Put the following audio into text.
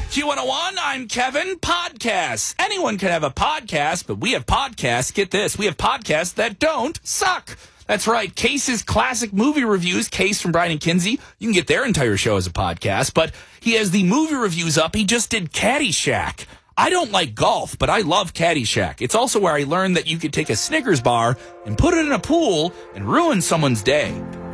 Q101, I'm Kevin. Podcasts. Anyone can have a podcast, but we have podcasts. Get this. We have podcasts that don't suck. That's right. Case's classic movie reviews. Case from Brian and Kinsey. You can get their entire show as a podcast, but he has the movie reviews up. He just did Caddyshack. I don't like golf, but I love Caddyshack. It's also where I learned that you could take a Snickers bar and put it in a pool and ruin someone's day.